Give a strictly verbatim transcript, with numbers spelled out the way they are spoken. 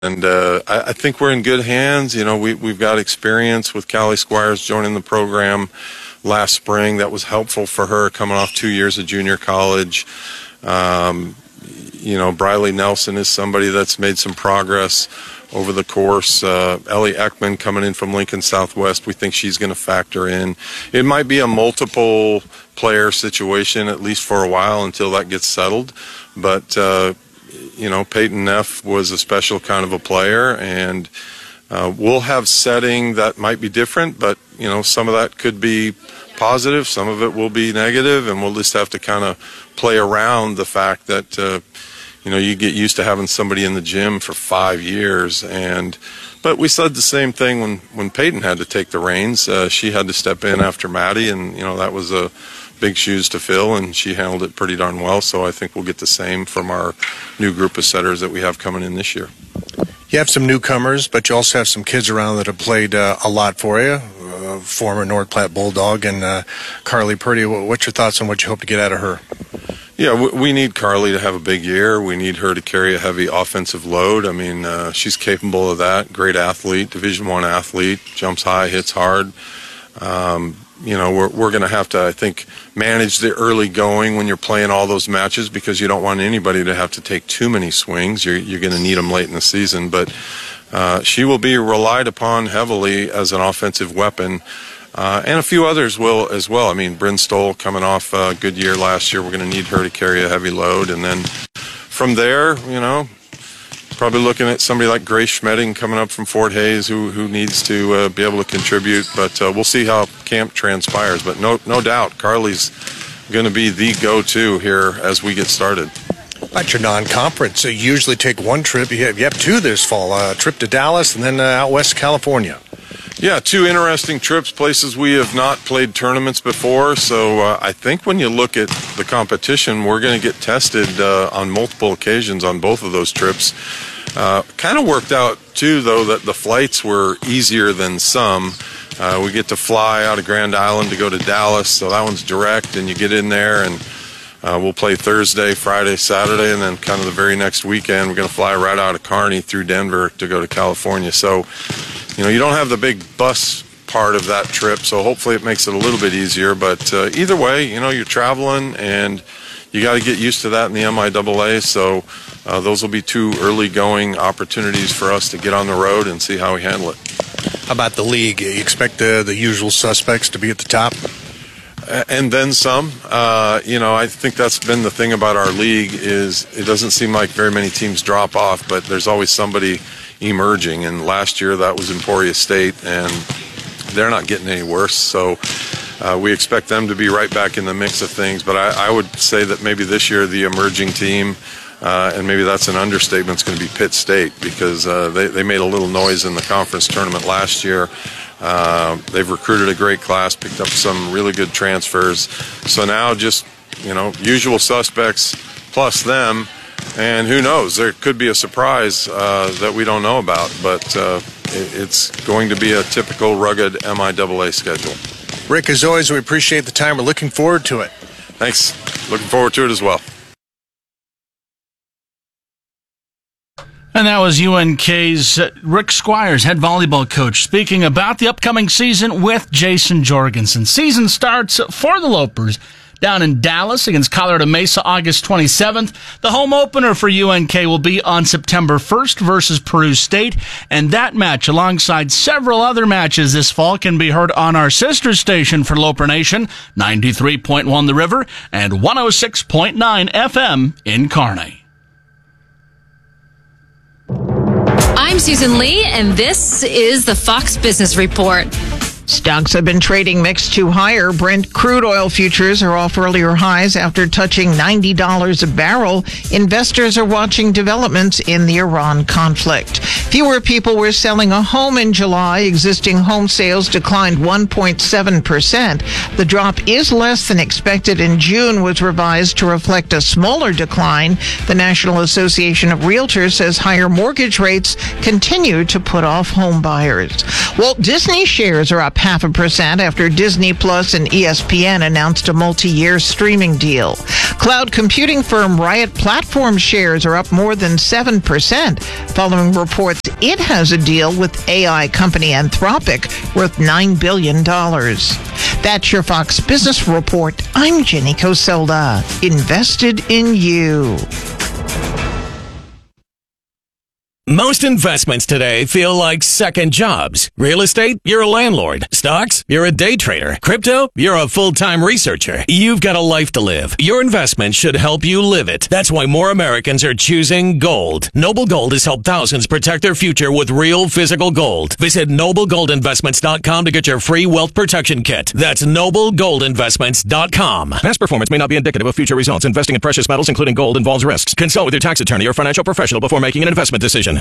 And uh, I, I think we're in good hands. You know, we, we've got experience with Callie Squires joining the program last spring. That was helpful for her coming off two years of junior college. Um, you know, Briley Nelson is somebody that's made some progress over the course. Uh, Ellie Ekman coming in from Lincoln Southwest, we think she's going to factor in. It might be a multiple player situation, at least for a while, until that gets settled. But, uh, you know, Peyton Neff was a special kind of a player, and uh, we'll have setting that might be different, but, you know, some of that could be positive, some of it will be negative, and we'll just have to kind of play around the fact that, uh, you know, you get used to having somebody in the gym for five years. And but we said the same thing when, when Peyton had to take the reins. Uh, she had to step in after Maddie, and, you know, that was a big shoes to fill, and she handled it pretty darn well. So I think we'll get the same from our new group of setters that we have coming in this year. You have some newcomers, but you also have some kids around that have played uh, a lot for you. Uh, former North Platte Bulldog and uh, Carly Purdy. What's your thoughts on what you hope to get out of her? Yeah, we need Carly to have a big year. We need her to carry a heavy offensive load. I mean, uh, she's capable of that. Great athlete, Division One athlete, jumps high, hits hard. Um, you know, we're we're going to have to, I think, manage the early going when you're playing all those matches, because you don't want anybody to have to take too many swings. You're you're going to need them late in the season, but uh, she will be relied upon heavily as an offensive weapon. Uh, and a few others will as well. I mean, Bryn Stoll coming off a good year last year. We're going to need her to carry a heavy load. And then from there, you know, probably looking at somebody like Grace Schmedding coming up from Fort Hays, who who needs to uh, be able to contribute. But uh, we'll see how camp transpires. But no no doubt, Carly's going to be the go-to here as we get started. About your non-conference, so you usually take one trip. You have, you have two this fall, a trip to Dallas and then uh, out west to California. Yeah, two interesting trips, places we have not played tournaments before. So uh, I think when you look at the competition, we're going to get tested uh, on multiple occasions on both of those trips. Uh, kind of worked out, too, though, that the flights were easier than some. Uh, we get to fly out of Grand Island to go to Dallas, so that one's direct, and you get in there, and uh, we'll play Thursday, Friday, Saturday, and then kind of the very next weekend, we're going to fly right out of Kearney through Denver to go to California. So, you know, you don't have the big bus part of that trip, so hopefully it makes it a little bit easier. But uh, either way, you know, you're traveling, and you got to get used to that in the M I A A. So uh, those will be two early going opportunities for us to get on the road and see how we handle it. How about the league? You expect the, the usual suspects to be at the top? And then some. Uh, you know, I think that's been the thing about our league is it doesn't seem like very many teams drop off, but there's always somebody emerging. And last year that was Emporia State, and they're not getting any worse. So uh, we expect them to be right back in the mix of things. But I, I would say that maybe this year the emerging team, uh, and maybe that's an understatement, is going to be Pitt State, because uh, they, they made a little noise in the conference tournament last year. Uh, they've recruited a great class, picked up some really good transfers. So now just, you know, usual suspects plus them. And who knows, there could be a surprise uh, that we don't know about. But uh, it, it's going to be a typical rugged M I A A schedule. Rick, as always, we appreciate the time. We're looking forward to it. Thanks. Looking forward to it as well. And that was U N K's Rick Squires, head volleyball coach, speaking about the upcoming season with Jason Jorgensen. Season starts for the Lopers down in Dallas against Colorado Mesa August twenty-seventh. The home opener for U N K will be on September first versus Peru State. And that match, alongside several other matches this fall, can be heard on our sister station for Loper Nation, ninety-three point one The River and one oh six point nine F M in Kearney. I'm Susan Lee, and this is the Fox Business Report. Stocks have been trading mixed to higher. Brent crude oil futures are off earlier highs after touching ninety dollars a barrel. Investors are watching developments in the Iran conflict. Fewer people were selling a home in July. Existing home sales declined one point seven percent. The drop is less than expected in June, was revised to reflect a smaller decline. The National Association of Realtors says higher mortgage rates continue to put off home buyers. Walt Disney shares are up half a percent after Disney Plus and E S P N announced a multi-year streaming deal. Cloud computing firm Riot Platforms shares are up more than seven percent following reports it has a deal with A I company Anthropic worth nine billion dollars. That's your Fox Business Report. I'm Jenny Coselda. Invested in you. Most investments today feel like second jobs. Real estate, you're a landlord. Stocks, you're a day trader. Crypto, you're a full-time researcher. You've got a life to live. Your investment should help you live it. That's why more Americans are choosing gold. Noble Gold has helped thousands protect their future with real physical gold. Visit noble gold investments dot com to get your free wealth protection kit. That's noble gold investments dot com. Past performance may not be indicative of future results. Investing in precious metals, including gold, involves risks. Consult with your tax attorney or financial professional before making an investment decision.